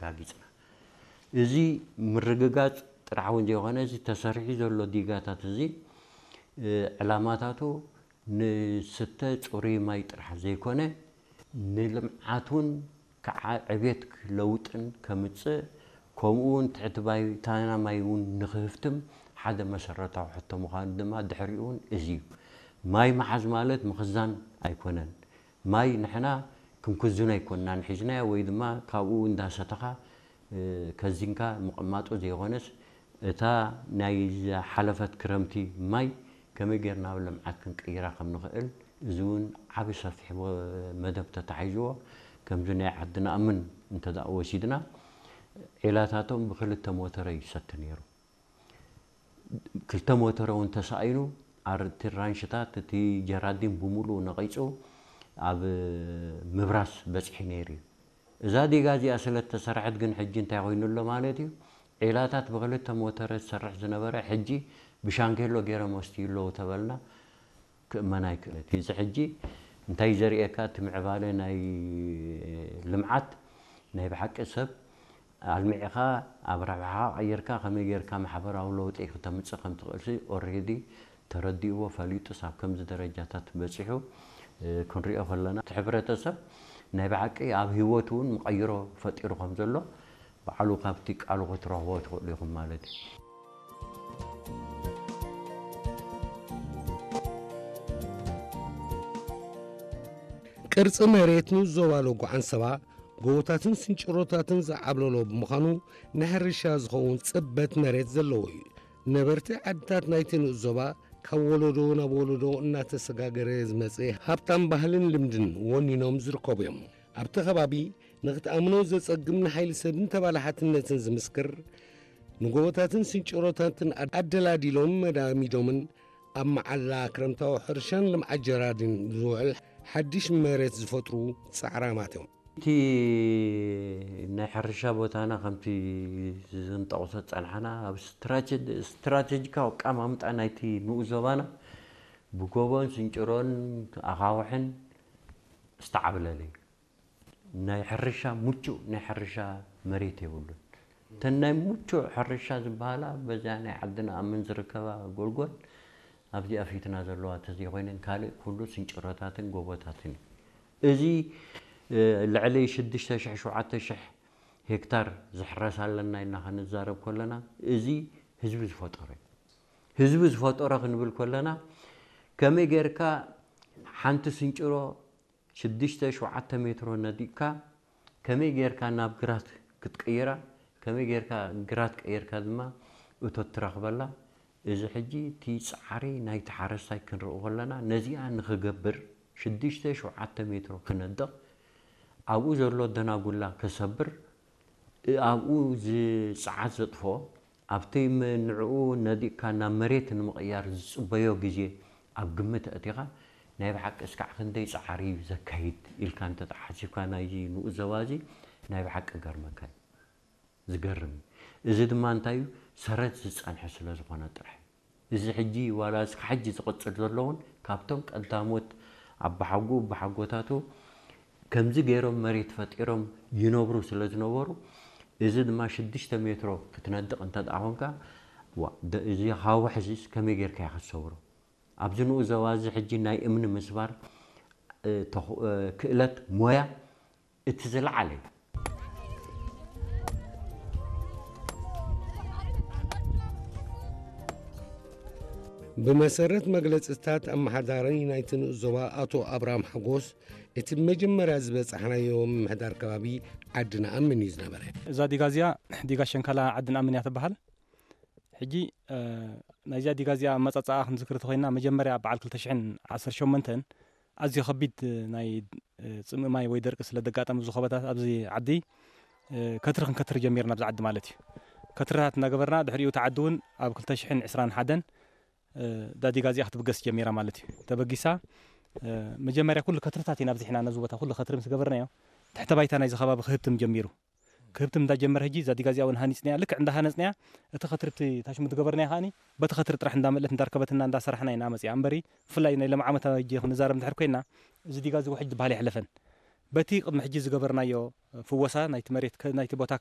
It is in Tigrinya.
ተረጋግጽና እዚ ምርግጋጽ ጥራውን የሆነ እዚ ተሰርሒ ዘሎ ዲጋታት እዚ ዕላማታቱ ንስተ ጽሪ ማይ ጥራሕ ዘይኮነ ንልምዓቱን ከዓ ዕቤት ለውጥን ከምጽእ ከምኡን ትሕቲ ባይታና ማይውን ንኽህፍትም ሓደ መሰረታዊ ሕቶ ምዃኑ ድማ ድሕሪኡን እዚ ማይ መሓዝ ማለት ምኽዛን ኣይኮነን ማይ ንሕና ክንክዙን ኣይኮንናን ሒዝናዮ ወይ ድማ ካብኡ እንዳሰተኻ ከዚንካ ምቕማጡ ዘይኾነስ እታ ናይ ሓለፈት ክረምቲ ማይ ከመይ ጌርና ኣብ ልምዓት ክንቀይራ ከም ንኽእል እዚ እውን ዓብ ሰፊሕ መደብ ተታሒዝዎ ከምዚ ናይ ዓድና እምን እንተደኣ ወሲድና ዒላታቶም ብክልተ ሞተረ ይሰቲ ነይሩ ክልተ ሞተረ እውን ተሳኢኑ ኣርቲ ራንሽታት እቲ ጀራዲን ብምሉእ ነቒፁ ኣብ ምብራስ በፅሒ ነይሩ እዛ ዲጋ እዚኣ ስለተሰርሐት ግን ሕጂ እንታይ ኮይኑሎ ማለት እዩ ዒላታት ብክልተ ሞተረ ዝሰርሕ ዝነበረ ሕጂ ብሻንኬሎ ገይሮም ወስድዩለዉ ተበልና ክእመና ይክእለት እዚ ሕጂ እንታይ ዘርእየካ እቲ ምዕባለ ናይ ልምዓት ናይ ብሓቂ ሰብ ኣልሚዕኻ ኣብ ረብሓ ቀይርካ ከመይ ጌርካ ማሕበራዊ ለውጢ ከተምፅእ ከም ትኽእልሲ ኦልሬዲ ተረዲእዎ ፈሊጡ ሳብ ከምዚ ደረጃታት በፂሑ ክንሪኦ ከለና እቲ ሕብረተሰብ ናይ ብሓቂ ኣብ ሂወቱ እውን መቐይሮ ፈጢሩ ከም ዘሎ ባዕሉ ካብቲ ቃሉ ክትረኽቦ ትኽእሉ ኢኹም ማለት እዩ ቅርፂ መሬት ንዞባሎ ጓዓንሰባ ጎቦታትን ስንጭሮታትን ዝዓብለሎ ብምዃኑ ንሕርሻ ዝኸውን ጽበት መሬት ዘለዎ እዩ ነበርቲ ዓድታት ናይቲ ንዞባ ካብ ወለዶ ናብ ወለዶ እናተሰጋገረ ዝመጽእ ሃብታም ባህልን ልምድን ወኒኖም ዝርከቡ እዮም ኣብቲ ከባቢ ንኽትኣምኖ ዘጸግም ንሓይሊ ሰብን ተባላሓትነትን ዝምስክር ንጎቦታትን ስንጭሮታትን ኣደላዲሎም መዳሚዶምን ኣብ መዓላ ክረምታዊ ሕርሻን ልምዓት ጀራድን ዝውዕል ሓድሽ መሬት ዝፈጥሩ ጻዕራማት እዮም እቲ ናይ ሕርሻ ቦታና ከምቲ ዝንጠቕሶ ጸንሓና ኣብ ስትራቴጂካዊ ኣቀማምጣ ናይቲ ንኡዞባና ብጎቦን ስንጭሮን ኣኻውሕን ዝተዓብለለ እዩ ናይ ሕርሻ ምቹእ ናይ ሕርሻ መሬት የብሉን እተን ናይ ምቹእ ሕርሻ ዝበሃላ በዚያ ናይ ዓድና ኣብ ምን ዝርከባ ጎልጎል ኣብዚኣ ፊትና ዘለዋ ተዘይኮይነን ካልእ ኩሉ ስንጭሮታትን ጎቦታትን እዚ ልዕሊ 6,000-7,000 ሄክታር ዝሕረስ ኣለና ኢልና ክንዛረብ ከለና እዚ ህዝቢ ዝፈጠሮ እዩ ህዝቢ ዝፈጠሮ ክንብል ከለና ከመይ ጌርካ ሓንቲ ስንጭሮ 6-7 ሜትሮ ነዲቕካ ከመይ ጌርካ ናብ ግራት ክትቀይራ ከመይ ጌርካ ግራት ቀይርካ ድማ እቶት ትረኽበላ እዚ ሕጂ እቲ ፃዕሪ ናይቲ ሓረስታይ ክንሪኦ ከለና ነዚኣ ንኽገብር 6-7 ሜትሮ ክነድቕ ኣብኡ ዘሎ ደናጉላ ከሰብር ኣብኡ ዝፀዓት ዘጥፎ ኣብቲ ንዕኡ ነዲቕካ ናብ መሬት ንምቕያር ዝፅበዮ ግዜ ኣብ ግምት ኣእቲኻ ናይ ብሓቂ እስካዕ ክንደይ ፃዕሪ ዘካይድ ኢልካ እንተተሓሲብካ ናይዚ ንኡዞባ እዚ ናይ ብሓቂ ገርመካ ዝገርም እዚ ድማ እንታይ እዩ ሰረት ዝፀንሐ ስለ ዝኾነ ጥራሕ እዚ ሕጂ ዋላ እስካ ሕጂ ዝቕፅል ዘለውን ካብቶም ቀዳሞት ኣባሓጉ ብሓጎታቱ ከምዚ ገይሮም መሬት ፈጢሮም ይነብሩ ስለ ዝነበሩ እዚ ድማ 6 ሜትሮ ክትነድቕ እንተደኣ ኮንካ እዚ ሃዋሕ እዚ ከመይ ጌርካ ኢኻ ትሰብሮ ኣብዚ ንኡዞባ እዚ ሕጂ ናይ እምኒ ምስባር ክእለት ሞያ እቲ ዝለዓለ እዩ بمسارات مجلسات أمحدارين نايتن الزوا أتو أبرام حجوس اتم مجمع زبز احنا يوم محدار كبابي عدنا أمن يزنا بره إذا ديغازيا ديغاشن كلا عدنا أمن يتبهل حجي نايجا ديغازيا مصاصا نذكر تخينا مجمع بعد كل تشعين 10 شومنتن أزي خبيت ناي صم ماي وي درك سلا دقاطم زو خبطات ابزي عدي كترخن كتر جميرنا بز عد مالتي كترات نغبرنا دحريو تعدون اب كل تشحن 21 دا ديغازيا خطبقس جميرا مالتي تبقيسا مجمريا كل كترتاتي نابزحنا نزوبتا كل خطر مس غبرنايو تحت بايتا ناي زخباب خهبتم جميرو كهبتم دا جمر هجي زا ديغازيا ون هانيسنيا لك عندها هانسنيا اتا خطرتي تاش متغبرناي هاني بت خطر طرح انداملت ندركبتنا اندا سرحنا نامصي امبري فلاي ناي لما عمتا يجي نزارب ندحر كوينا زي ديغازي وحج بحالي حلفن بتي قد محجي زغبرنايو فوسا نايت مريت نايت بوتا